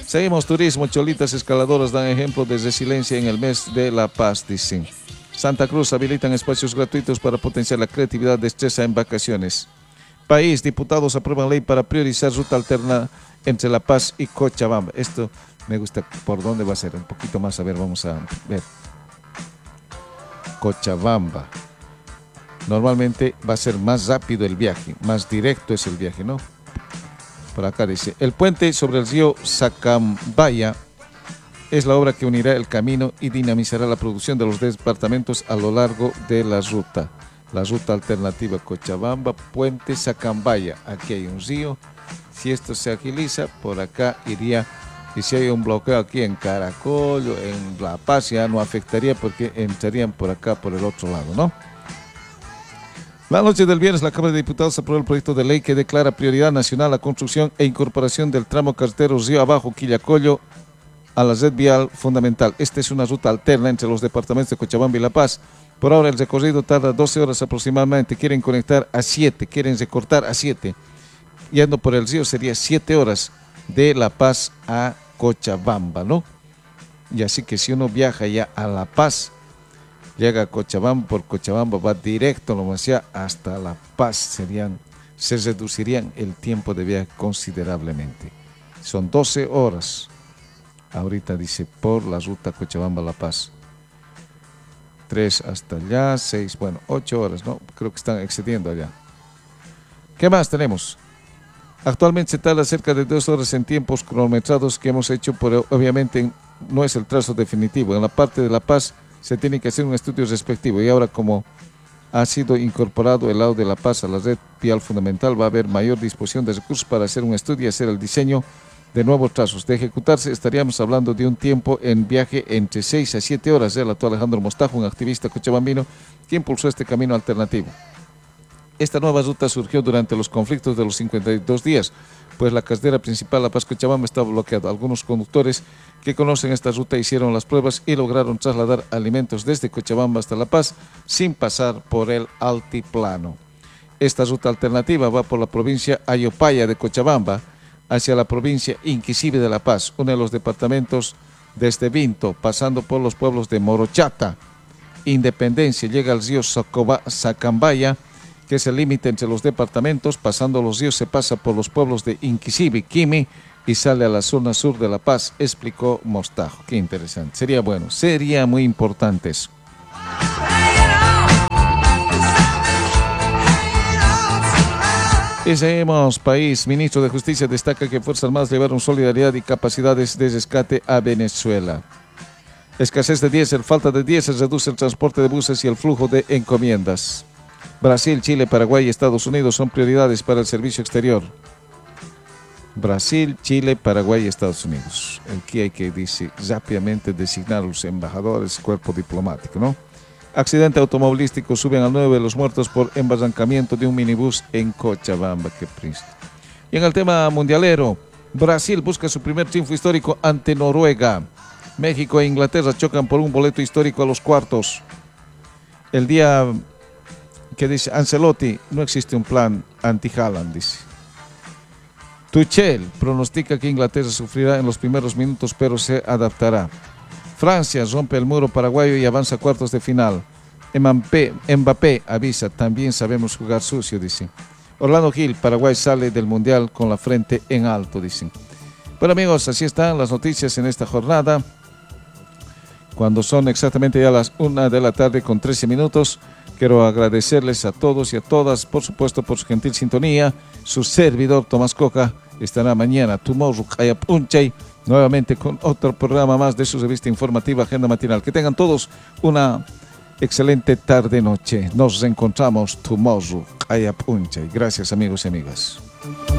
Seguimos, turismo, cholitas escaladoras dan ejemplo de resiliencia en el mes de La Paz, dicen. Santa Cruz habilitan espacios gratuitos para potenciar la creatividad, destreza en vacaciones. País, diputados aprueban ley para priorizar ruta alterna entre La Paz y Cochabamba. Esto me gusta. ¿Por dónde va a ser? Un poquito más, a ver, vamos a ver. Cochabamba. Normalmente va a ser más rápido el viaje, más directo es el viaje, ¿no? Por acá dice, el puente sobre el río Sacambaya es la obra que unirá el camino y dinamizará la producción de los departamentos a lo largo de la ruta. La ruta alternativa Cochabamba, puente Sacambaya. Aquí hay un río. Si esto se agiliza, por acá iría. Y si hay un bloqueo aquí en Caracol, en La Paz, ya no afectaría porque entrarían por acá, por el otro lado, ¿no? La noche del viernes, la Cámara de Diputados aprobó el proyecto de ley que declara prioridad nacional la construcción e incorporación del tramo carretero Río Abajo, Quillacollo, a la red vial fundamental. Esta es una ruta alterna entre los departamentos de Cochabamba y La Paz. Por ahora el recorrido tarda 12 horas aproximadamente. Quieren conectar a 7, quieren recortar a 7. Yendo por el río sería 7 horas de La Paz a Cochabamba, ¿no? Y así que si uno viaja ya a La Paz, llega a Cochabamba, por Cochabamba va directo nomás ya hasta La Paz, se reducirían el tiempo de viaje considerablemente. Son 12 horas, ahorita dice, por la ruta Cochabamba-La Paz. 3 hasta allá, 6, bueno, 8 horas, ¿no? Creo que están excediendo allá. ¿Qué más tenemos? Actualmente se tarda cerca de 2 horas en tiempos cronometrados que hemos hecho, pero obviamente no es el trazo definitivo. En la parte de La Paz se tiene que hacer un estudio respectivo y ahora como ha sido incorporado el lado de La Paz a la red vial fundamental, va a haber mayor disposición de recursos para hacer un estudio y hacer el diseño de nuevos trazos. De ejecutarse estaríamos hablando de un tiempo en viaje entre 6 a 7 horas. Relató Alejandro Mostajo, un activista cochabambino que impulsó este camino alternativo. Esta nueva ruta surgió durante los conflictos de los 52 días, pues la carretera principal La Paz-Cochabamba estaba bloqueada. Algunos conductores que conocen esta ruta hicieron las pruebas y lograron trasladar alimentos desde Cochabamba hasta La Paz sin pasar por el altiplano. Esta ruta alternativa va por la provincia Ayopaya de Cochabamba hacia la provincia Inquisibe de La Paz, uno de los departamentos desde Vinto, pasando por los pueblos de Morochata, Independencia, llega al río Sacambaya, que es el límite entre los departamentos. Pasando los ríos se pasa por los pueblos de Inquisibe, Quimi y sale a la zona sur de La Paz, explicó Mostajo. Qué interesante, sería bueno, sería muy importante eso. Y seguimos, país. Ministro de Justicia destaca que Fuerzas Armadas llevaron solidaridad y capacidades de rescate a Venezuela. Escasez de diésel, falta de diésel reduce el transporte de buses y el flujo de encomiendas. Brasil, Chile, Paraguay y Estados Unidos son prioridades para el servicio exterior. Brasil, Chile, Paraguay y Estados Unidos. Aquí hay que rápidamente designar los embajadores, cuerpo diplomático, ¿no? Accidente automovilístico, suben al 9 los muertos por embarrancamiento de un minibús en Cochabamba. Qué triste. Y en el tema mundialero, Brasil busca su primer triunfo histórico ante Noruega. México e Inglaterra chocan por un boleto histórico a los cuartos. El día que dice Ancelotti, no existe un plan anti-Haaland, dice. Tuchel pronostica que Inglaterra sufrirá en los primeros minutos, pero se adaptará. Francia rompe el muro paraguayo y avanza a cuartos de final. Mbappé avisa, también sabemos jugar sucio, dice. Orlando Gil, Paraguay sale del Mundial con la frente en alto, dicen. Bueno, amigos, así están las noticias en esta jornada. Cuando son exactamente ya las 1 de la tarde con 13 minutos, quiero agradecerles a todos y a todas, por supuesto, por su gentil sintonía. Su servidor, Tomás Coca, estará mañana, tomorrow, Kayapunchay, nuevamente con otro programa más de su revista informativa Agenda Matinal. Que tengan todos una excelente tarde-noche. Nos reencontramos tomorrow, Kayapunchay. Gracias, amigos y amigas.